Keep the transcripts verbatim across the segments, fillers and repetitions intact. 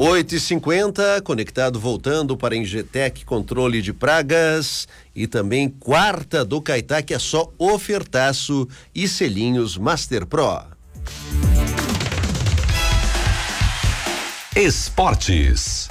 oito e cinquenta, conectado voltando para Ingetec Controle de Pragas e também quarta do Caetá, que é só ofertaço e selinhos Master Pro. Esportes.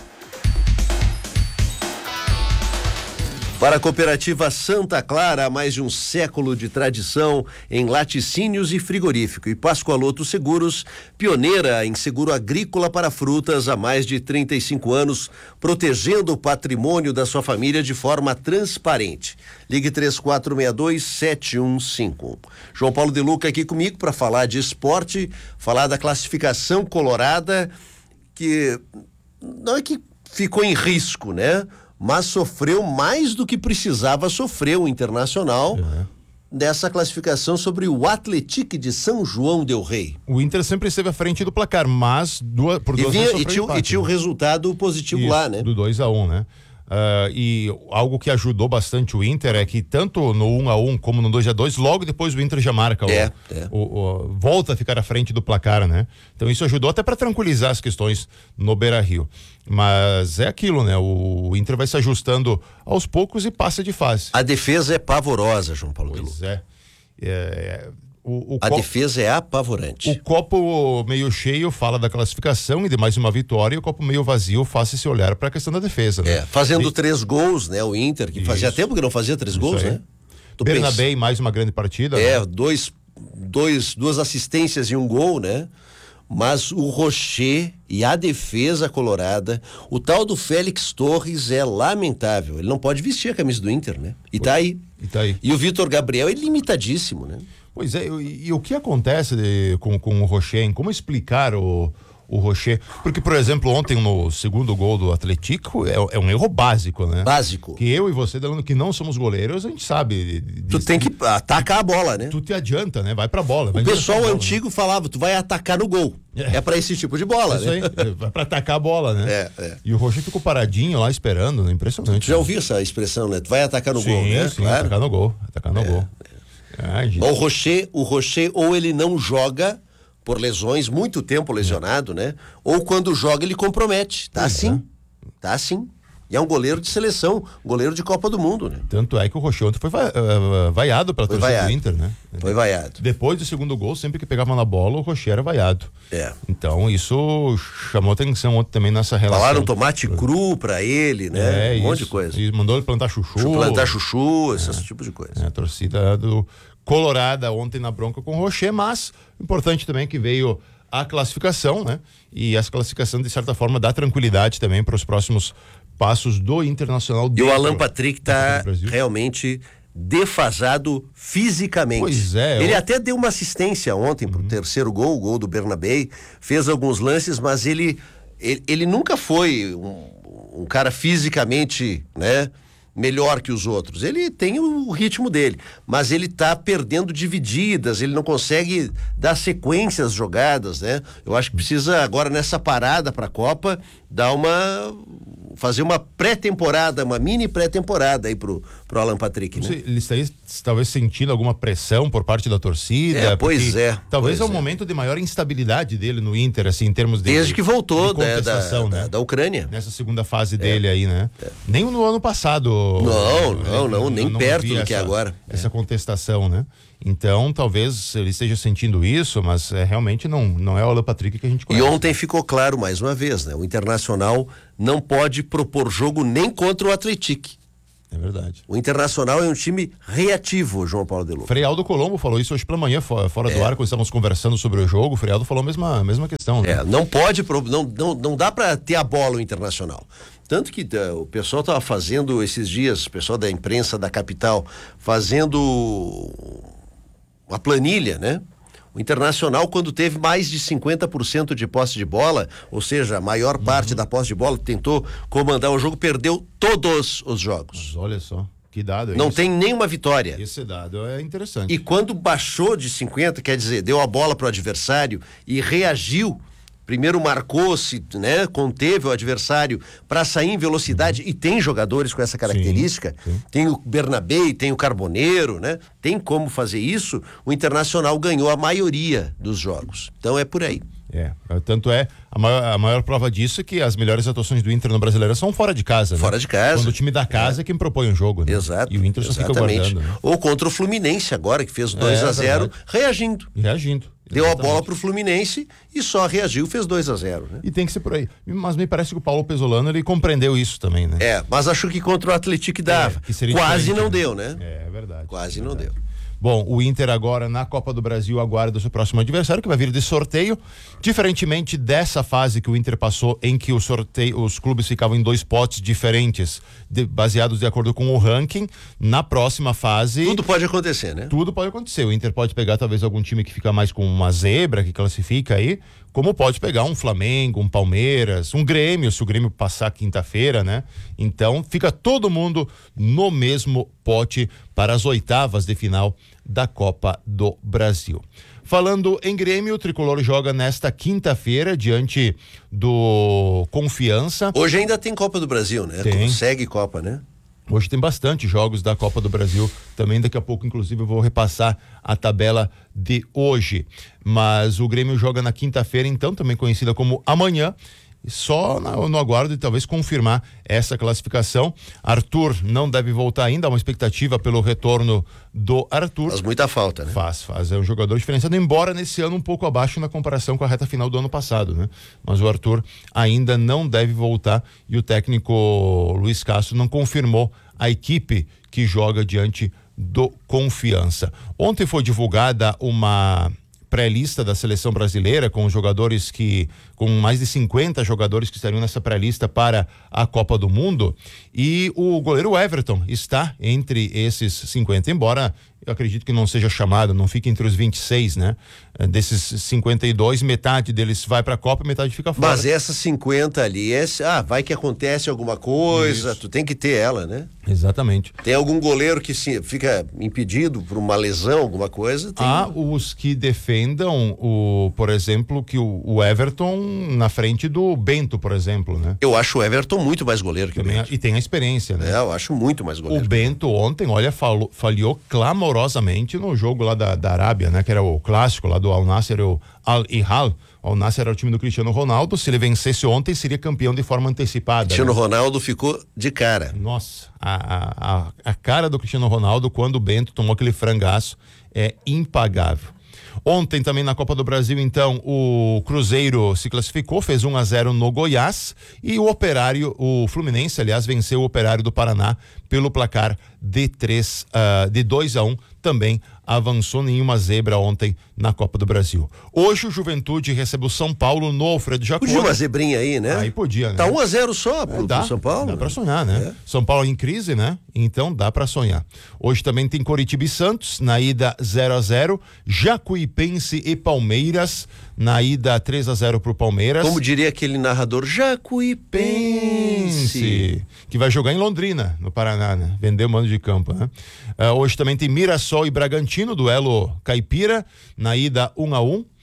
Para a Cooperativa Santa Clara, há mais de um século de tradição em laticínios e frigorífico. E Pascoaloto Seguros, pioneira em seguro agrícola para frutas há mais de trinta e cinco anos, protegendo o patrimônio da sua família de forma transparente. Ligue três quatro seis dois, sete um cinco um. João Paulo de Luca aqui comigo para falar de esporte, falar da classificação colorada, que não é que ficou em risco, né? Mas sofreu mais do que precisava sofrer o Internacional uhum. dessa classificação sobre o Atlético de São João del Rei. O Inter sempre esteve à frente do placar, mas duas, por duas e, vinha, vezes e, tinha, empate, e tinha o né? resultado positivo. Isso, lá, né? Do dois a um, né? Uh, e algo que ajudou bastante o Inter é que tanto no um a um como no dois a dois, logo depois o Inter já marca, é, o, é. O, o, volta a ficar à frente do placar, né? Então isso ajudou até para tranquilizar as questões no Beira-Rio. Mas é aquilo, né? O, o Inter vai se ajustando aos poucos e passa de fase. A defesa é pavorosa, João Paulo. Pois é. é O, o a co... defesa é apavorante. O copo meio cheio fala da classificação e de mais uma vitória, e o copo meio vazio faça esse olhar para a questão da defesa, né? É, fazendo e... três gols, né? O Inter, que Isso. fazia tempo que não fazia três Isso gols, aí. né? Tu Bernabé, pensa... mais uma grande partida. É, né? dois, dois, duas assistências e um gol, né? Mas o Rocher e a defesa colorada, o tal do Félix Torres é lamentável. Ele não pode vestir a camisa do Inter, né? E tá aí. E tá aí. E o Vitor Gabriel é limitadíssimo, né? Pois é, e, e o que acontece de, com, com o Rocher, hein? Como explicar o, o Rocher? Porque, por exemplo, ontem no segundo gol do Atlético, é, é um erro básico, né? Básico. Que eu e você, Delano, que não somos goleiros, a gente sabe. De, de, tu tem que atacar a bola, né? Tu te adianta, né? Vai pra bola. O pessoal bola, antigo né? falava, tu vai atacar no gol. É, é pra esse tipo de bola, é isso né? aí, vai pra atacar a bola, né? É, é. E o Rocher ficou paradinho lá esperando, né? Impressionante. Tu já ouviu essa expressão, né? Tu vai atacar no sim, gol, né? Sim, claro. atacar no gol. Atacar no é, gol. É. Ah, o Rocher, o Rocher ou ele não joga por lesões, muito tempo lesionado, né? Ou quando joga ele compromete. Tá assim. É. Tá assim. E é um goleiro de seleção, goleiro de Copa do Mundo, né? Tanto é que o Rocher ontem foi va uh, vaiado pela torcida vaiado. do Inter, né? Foi vaiado. Depois do segundo gol, sempre que pegava na bola, o Rocher era vaiado. É. Então isso chamou atenção ontem também nessa relação. Falaram tomate cru pra ele, né? É, um isso, monte de coisa. E mandou ele plantar chuchu. Plantar chuchu, esses é. tipos de coisa. É, a torcida do Colorada ontem na bronca com o Rocher, mas importante também que veio a classificação, né? E essa classificação, de certa forma, dá tranquilidade também para os próximos passos do Internacional. E o Alan Patrick tá realmente defasado fisicamente. Pois é. Ele eu... até deu uma assistência ontem pro uhum. terceiro gol, o gol do Bernabé, fez alguns lances, mas ele, ele, ele nunca foi um, um cara fisicamente, né? melhor que os outros. Ele tem o ritmo dele, mas ele tá perdendo divididas, ele não consegue dar sequência às jogadas, né? Eu acho que precisa agora nessa parada para a Copa dar uma fazer uma pré-temporada, uma mini pré-temporada aí pro pro Alan Patrick, né? Ele está aí, talvez sentindo alguma pressão por parte da torcida. É, pois é. Talvez pois é o é. momento de maior instabilidade dele no Inter, assim, em termos de desde que voltou de da, da, né? da, da Ucrânia. Nessa segunda fase dele é. aí, né? É. Nem no ano passado. Não, não, não, nem não perto do essa, que é agora. Essa é. contestação, né? Então, talvez ele esteja sentindo isso, mas é, realmente não, não é o Alan Patrick que a gente conhece. E ontem ficou claro mais uma vez, né? O Internacional não pode propor jogo nem contra o Atlético. É verdade. O Internacional é um time reativo, João Paulo de Luca. Frealdo Colombo falou isso hoje pela manhã, fora é. do ar, quando estávamos conversando sobre o jogo. O Frealdo falou a mesma, a mesma questão. Né? É, não pode, não, não, não dá para ter a bola o Internacional. Tanto que uh, o pessoal estava fazendo esses dias, o pessoal da imprensa da capital, fazendo uma planilha, né? O Internacional, quando teve mais de cinquenta por cento de posse de bola, ou seja, a maior uhum. parte da posse de bola, tentou comandar o jogo, perdeu todos os jogos. Mas olha só, que dado é Não esse? tem nenhuma vitória. Esse dado é interessante. E quando baixou de cinquenta, quer dizer, deu a bola para o adversário e reagiu, primeiro marcou-se, né, conteve o adversário para sair em velocidade, uhum. e tem jogadores com essa característica, sim, sim. Tem o Bernabé, tem o Carboneiro, né, tem como fazer isso. O Internacional ganhou a maioria dos jogos, então é por aí. É, tanto é, a maior, a maior prova disso é que as melhores atuações do Inter no Brasileiro são fora de casa, Fora né? de casa. Quando o time da casa é, é quem propõe o jogo, né? Exato. E o Inter só fica guardando, né? Ou contra o Fluminense agora, que fez dois a zero, reagindo. Reagindo. Deu a bola pro Fluminense e só reagiu, fez dois a zero, né? E tem que ser por aí. Mas me parece que o Paulo Pesolano, ele compreendeu isso também, né? É, mas achou que contra o Atlético dava. É, que seria Quase não né? deu, né? É, é verdade. Quase é não verdade. deu. Bom, o Inter agora na Copa do Brasil aguarda o seu próximo adversário, que vai vir de sorteio. Diferentemente dessa fase que o Inter passou, em que o sorteio, os clubes ficavam em dois potes diferentes, de, baseados de acordo com o ranking, na próxima fase... Tudo pode acontecer, né? Tudo pode acontecer. O Inter pode pegar talvez algum time que fica mais com uma zebra, que classifica aí, como pode pegar um Flamengo, um Palmeiras, um Grêmio, se o Grêmio passar quinta-feira, né? Então fica todo mundo no mesmo pote para as oitavas de final da Copa do Brasil. Falando em Grêmio, o Tricolor joga nesta quinta-feira diante do Confiança. Hoje ainda tem Copa do Brasil, né? Tem. Segue Copa, né? Hoje tem bastante jogos da Copa do Brasil. Também daqui a pouco, inclusive, eu vou repassar a tabela de hoje. Mas o Grêmio joga na quinta-feira, então, também conhecida como amanhã. Só no, no aguardo de talvez confirmar essa classificação. Arthur não deve voltar ainda, há uma expectativa pelo retorno do Arthur. Faz muita falta, né? Faz, faz. É um jogador diferenciado, embora nesse ano um pouco abaixo na comparação com a reta final do ano passado, né? Mas o Arthur ainda não deve voltar e o técnico Luiz Castro não confirmou a equipe que joga diante do Confiança. Ontem foi divulgada uma pré-lista da seleção brasileira com os jogadores que, com mais de cinquenta jogadores que estariam nessa pré-lista para a Copa do Mundo, e o goleiro Everton está entre esses cinquenta, embora eu acredito que não seja chamado, não fique entre os vinte e seis, né? Desses cinquenta e dois, metade deles vai para a Copa e metade fica fora. Mas essas cinquenta ali, esse, ah, vai que acontece alguma coisa, Isso. tu tem que ter ela, né? Exatamente. Tem algum goleiro que se, fica impedido por uma lesão, alguma coisa? Tem... Há os que defendam, o, por exemplo, que o, o Everton na frente do Bento, por exemplo, né? Eu acho o Everton muito mais goleiro que Também, o Bento. e tem a experiência, né? É, eu acho muito mais goleiro. O Bento ontem, olha, falou, falhou clamorosamente no jogo lá da, da Arábia, né? Que era o clássico lá do Al Nassr, o Al Hilal. O Al Nassr era o time do Cristiano Ronaldo. Se ele vencesse ontem, seria campeão de forma antecipada. Cristiano né? Ronaldo ficou de cara. Nossa, a, a, a cara do Cristiano Ronaldo quando o Bento tomou aquele frangaço é impagável. Ontem também na Copa do Brasil, então, o Cruzeiro se classificou, fez um a zero no Goiás, e o Operário, o Fluminense, aliás, venceu o Operário do Paraná pelo placar de três, uh, de dois a um, também avançou nenhuma zebra ontem na Copa do Brasil. Hoje o Juventude recebe o São Paulo no Alfredo Jaconi. Podia uma zebrinha aí, né? Aí podia, né? Tá um a zero só pro, É, dá, pro São Paulo. Dá pra sonhar, né? É. São Paulo em crise, né? Então dá pra sonhar. Hoje também tem Coritiba e Santos, na ida zero a zero, Jacuipense e Palmeiras, na ida três a zero pro Palmeiras. Como diria aquele narrador, Jacuipense, que vai jogar em Londrina, no Paraná, né? Vendeu o mando de campo, né? Uh, hoje também tem Mirassol e Bragantino, duelo caipira, na ida um a um. Uh,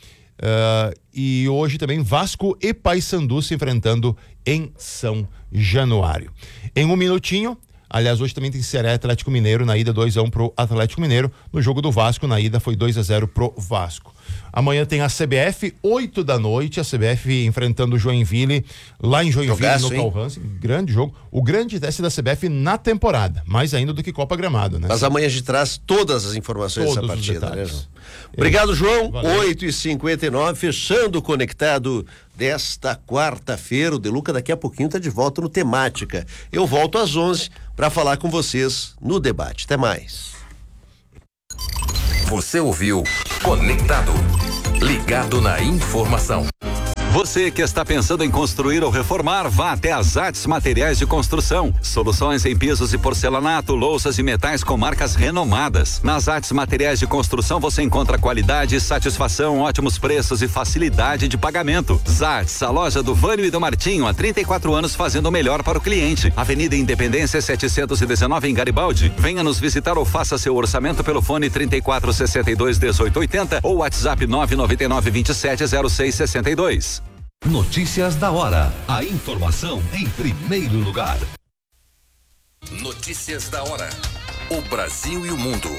e hoje também Vasco e Paysandu se enfrentando em São Januário. Em um minutinho, aliás, hoje também tem Ceará e Atlético Mineiro, na ida dois a um pro Atlético Mineiro. No jogo do Vasco, na ida foi dois a zero pro Vasco. Amanhã tem a C B F, oito da noite, a C B F enfrentando o Joinville, lá em Joinville, Jogaço, no hein? Calvance. Grande jogo. O grande teste da C B F na temporada, mais ainda do que Copa Gramado, né? Mas amanhã a gente traz todas as informações Todos dessa partida, os né, detalhes. João? Obrigado, João. Valeu. oito e cinquenta e nove, fechando o Conectado desta quarta-feira. O Deluca daqui a pouquinho tá de volta no Temática. Eu volto às onze para falar com vocês no debate. Até mais. Você ouviu Conectado. Ligado na informação. Você que está pensando em construir ou reformar, vá até a Zates Materiais de Construção. Soluções em pisos e porcelanato, louças e metais com marcas renomadas. Nas Zates Materiais de Construção você encontra qualidade, satisfação, ótimos preços e facilidade de pagamento. Zates, a loja do Vânio e do Martinho, há trinta e quatro anos fazendo o melhor para o cliente. Avenida Independência setecentos e dezenove em Garibaldi. Venha nos visitar ou faça seu orçamento pelo fone trinta e quatro, sessenta e dois, dezoito, oitenta ou WhatsApp nove nove nove, vinte e sete, zero seis, sessenta e dois. Notícias da hora. A informação em primeiro lugar. Notícias da hora. O Brasil e o mundo.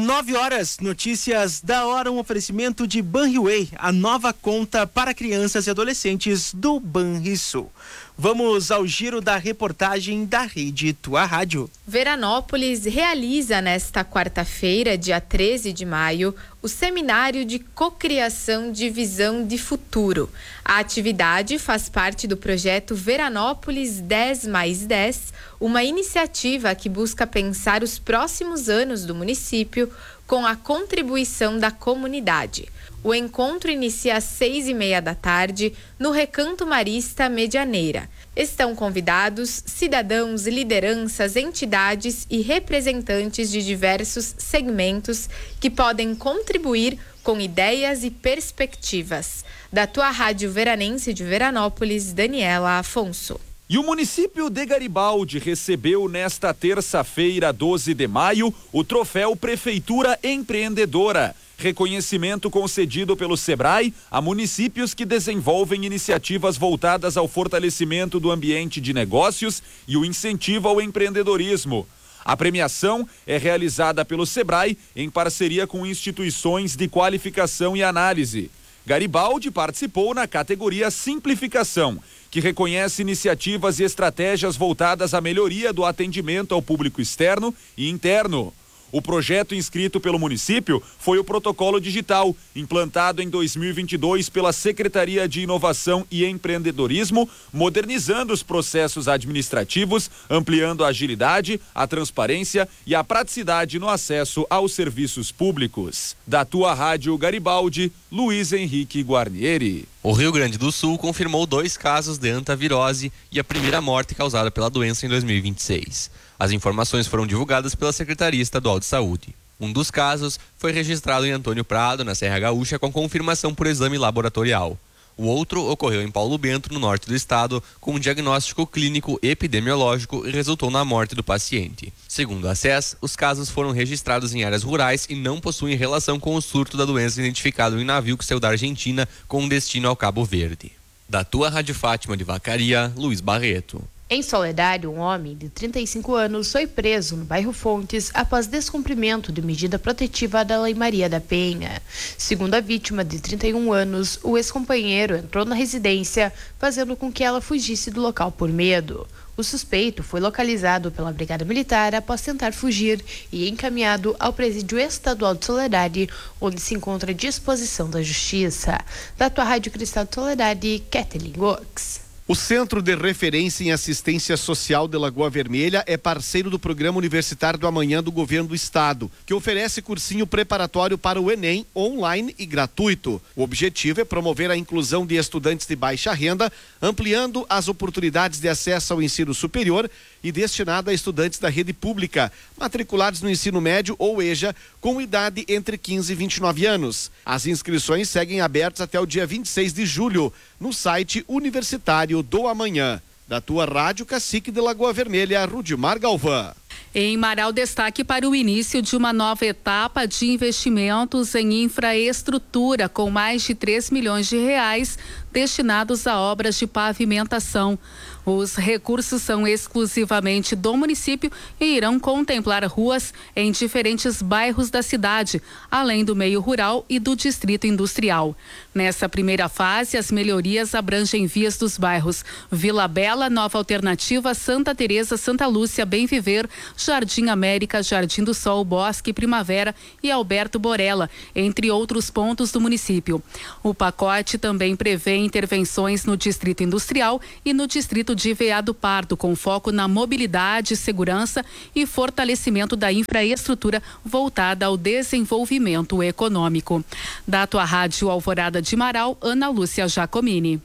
nove horas, notícias da hora, um oferecimento de Banriway, a nova conta para crianças e adolescentes do Banrisul. Vamos ao giro da reportagem da Rede Tua Rádio. Veranópolis realiza nesta quarta-feira, dia treze de maio, o seminário de cocriação de visão de futuro. A atividade faz parte do projeto Veranópolis dez mais dez, uma iniciativa que busca pensar os próximos anos do município com a contribuição da comunidade. O encontro inicia às seis e meia da tarde no Recanto Marista Medianeira. Estão convidados cidadãos, lideranças, entidades e representantes de diversos segmentos que podem contribuir com ideias e perspectivas. Da Tua Rádio Veranense de Veranópolis, Daniela Afonso. E o município de Garibaldi recebeu nesta terça-feira, doze de maio, o troféu Prefeitura Empreendedora. Reconhecimento concedido pelo Sebrae a municípios que desenvolvem iniciativas voltadas ao fortalecimento do ambiente de negócios e o incentivo ao empreendedorismo. A premiação é realizada pelo Sebrae em parceria com instituições de qualificação e análise. Garibaldi participou na categoria Simplificação, que reconhece iniciativas e estratégias voltadas à melhoria do atendimento ao público externo e interno. O projeto inscrito pelo município foi o Protocolo Digital, implantado em dois mil e vinte e dois pela Secretaria de Inovação e Empreendedorismo, modernizando os processos administrativos, ampliando a agilidade, a transparência e a praticidade no acesso aos serviços públicos. Da Tua Rádio Garibaldi, Luiz Henrique Guarnieri. O Rio Grande do Sul confirmou dois casos de hantavirose e a primeira morte causada pela doença em dois mil e vinte e seis. As informações foram divulgadas pela Secretaria Estadual de Saúde. Um dos casos foi registrado em Antônio Prado, na Serra Gaúcha, com confirmação por exame laboratorial. O outro ocorreu em Paulo Bento, no norte do estado, com um diagnóstico clínico epidemiológico e resultou na morte do paciente. Segundo a S E S, os casos foram registrados em áreas rurais e não possuem relação com o surto da doença identificado em navio que saiu da Argentina com destino ao Cabo Verde. Da Tua Rádio Fátima de Vacaria, Luiz Barreto. Em Soledade, um homem de trinta e cinco anos foi preso no bairro Fontes após descumprimento de medida protetiva da Lei Maria da Penha. Segundo a vítima de trinta e um anos, o ex-companheiro entrou na residência, fazendo com que ela fugisse do local por medo. O suspeito foi localizado pela Brigada Militar após tentar fugir e encaminhado ao Presídio Estadual de Soledade, onde se encontra à disposição da Justiça. Da Tua Rádio Cristal de Soledade, Kathleen Gox. O Centro de Referência em Assistência Social de Lagoa Vermelha é parceiro do Programa Universitário do Amanhã do Governo do Estado, que oferece cursinho preparatório para o Enem, online e gratuito. O objetivo é promover a inclusão de estudantes de baixa renda, ampliando as oportunidades de acesso ao ensino superior e destinado a estudantes da rede pública, matriculados no ensino médio ou EJA, com idade entre quinze e vinte e nove anos. As inscrições seguem abertas até o dia vinte e seis de julho, no site Universitário do Amanhã. Da Tua Rádio, Cacique de Lagoa Vermelha, Rudimar Galvão. Em Marau, destaque para o início de uma nova etapa de investimentos em infraestrutura com mais de três milhões de reais destinados a obras de pavimentação. Os recursos são exclusivamente do município e irão contemplar ruas em diferentes bairros da cidade, além do meio rural e do distrito industrial. Nessa primeira fase, as melhorias abrangem vias dos bairros Vila Bela, Nova Alternativa, Santa Teresa, Santa Lúcia, Bem Viver, Jardim América, Jardim do Sol, Bosque, Primavera e Alberto Borella, entre outros pontos do município. O pacote também prevê intervenções no distrito industrial e no distrito de Veado Pardo, com foco na mobilidade, segurança e fortalecimento da infraestrutura voltada ao desenvolvimento econômico. Da Tua Rádio Alvorada de Marau, Ana Lúcia Giacomini.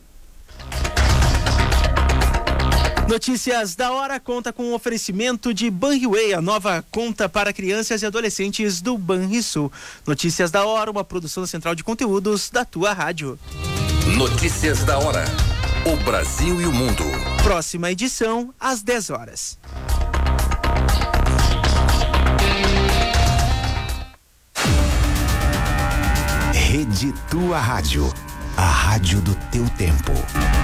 Notícias da hora conta com o oferecimento de Banriway, a nova conta para crianças e adolescentes do Banrisul. Notícias da hora, uma produção da Central de Conteúdos da Tua Rádio. Notícias da hora. O Brasil e o mundo. Próxima edição, às dez horas. Rede Tua Rádio. A rádio do teu tempo.